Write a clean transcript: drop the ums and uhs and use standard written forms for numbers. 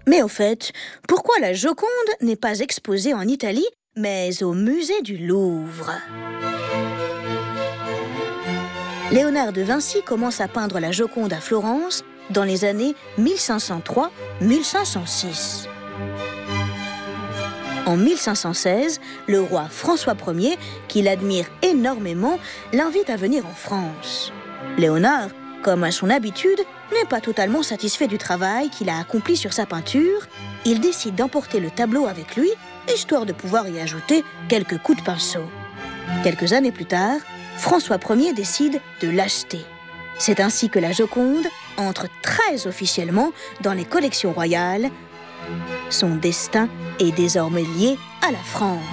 Mais au fait, pourquoi la Joconde n'est pas exposée en Italie, mais au musée du Louvre? Léonard de Vinci commence à peindre la Joconde à Florence dans les années 1503-1506. En 1516, le roi François Ier, qui l'admire énormément, l'invite à venir en France. Léonard, comme à son habitude, n'est pas totalement satisfait du travail qu'il a accompli sur sa peinture. Il décide d'emporter le tableau avec lui, histoire de pouvoir y ajouter quelques coups de pinceau. Quelques années plus tard, François Ier décide de l'acheter. C'est ainsi que la Joconde entre très officiellement dans les collections royales. Son destin est désormais lié à la France.